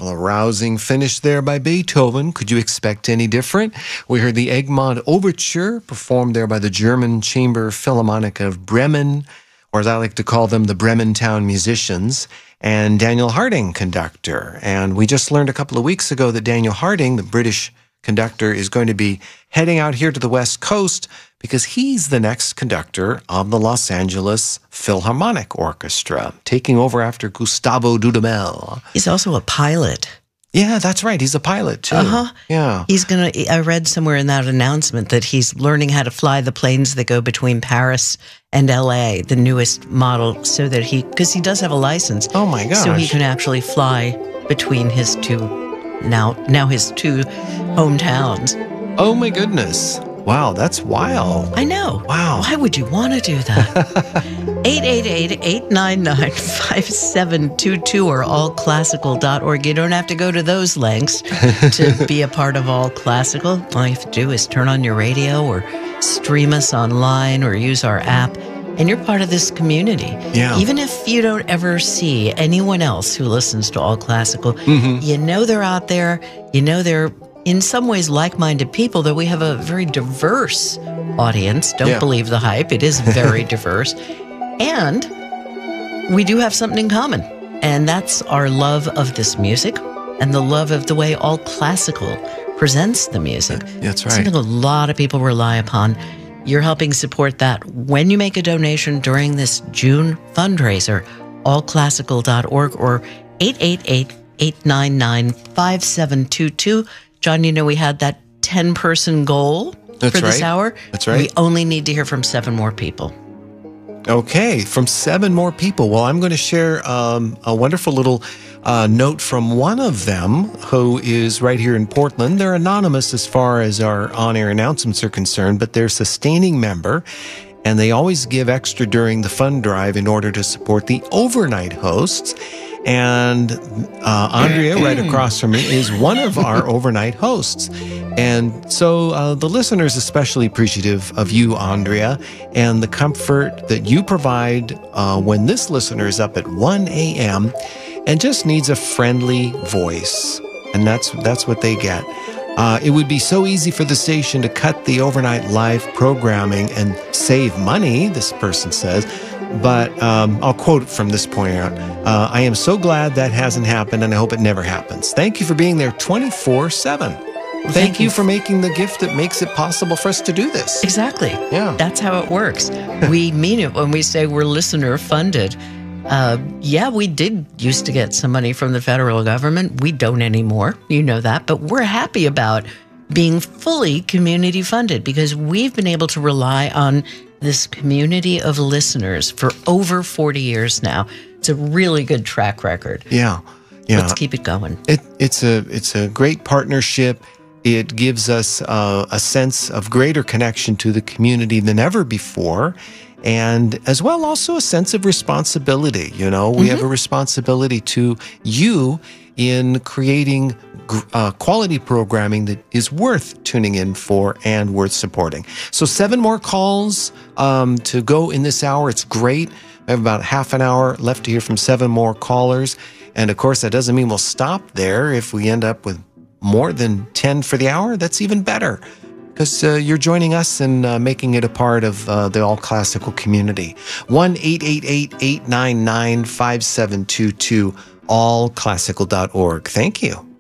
Well, a rousing finish there by Beethoven. Could you expect any different? We heard the Egmont Overture performed there by the German Chamber Philharmonic of Bremen, or as I like to call them, the Bremen Town Musicians, and Daniel Harding, conductor. And we just learned a couple of weeks ago that Daniel Harding, the British conductor, is going to be heading out here to the West Coast because he's the next conductor of the Los Angeles Philharmonic Orchestra, taking over after Gustavo Dudamel. He's also a pilot. Yeah, that's right. He's a pilot, too. Yeah. I read somewhere in that announcement that he's learning how to fly the planes that go between Paris and LA, the newest model, so that because he does have a license. Oh, my gosh. So he can actually fly between his two, now his two hometowns. Oh, my goodness. Wow, that's wild. I know. Wow. Why would you want to do that? 888-899-5722 or allclassical.org. You don't have to go to those lengths to be a part of All Classical. All you have to do is turn on your radio or stream us online or use our app, and you're part of this community. Yeah. Even if you don't ever see anyone else who listens to All Classical, you know they're out there. You know they're in some ways like-minded people, though we have a very diverse audience. Don't believe the hype. It is very diverse. And we do have something in common, and that's our love of this music and the love of the way All Classical presents the music. That's right. Something a lot of people rely upon. You're helping support that when you make a donation during this June fundraiser, allclassical.org or 888-899-5722. John, you know we had that 10-person goal for this hour. That's right. We only need to hear from 7 more people. Okay, from 7 more people. Well, I'm going to share a wonderful little note from one of them who is right here in Portland. They're anonymous as far as our on-air announcements are concerned, but they're a sustaining member, and they always give extra during the fund drive in order to support the overnight hosts. And Andrea, right across from me, is one of our overnight hosts. And so the listener is especially appreciative of you, Andrea, and the comfort that you provide when this listener is up at 1 a.m. and just needs a friendly voice. And that's what they get. It would be so easy for the station to cut the overnight live programming and save money, this person says. But I'll quote from this point out. I am so glad that hasn't happened, and I hope it never happens. Thank you for being there 24/7. Thank you for making the gift that makes it possible for us to do this. Exactly. Yeah. That's how it works. We mean it when we say we're listener funded. We did used to get some money from the federal government. We don't anymore. You know that. But we're happy about being fully community funded because we've been able to rely on this community of listeners for over 40 years now. It's a really good track record. Yeah. Let's keep it going. It's a great partnership. It gives us a sense of greater connection to the community than ever before. And as well, also a sense of responsibility. You know, we have a responsibility to you in creating quality programming that is worth tuning in for and worth supporting. So 7 more calls to go in this hour. It's great. We have about half an hour left to hear from 7 more callers. And of course, that doesn't mean we'll stop there. If we end up with more than 10 for the hour, that's even better. Because you're joining us and making it a part of the All Classical community. 1-888-899-5722, allclassical.org. Thank you.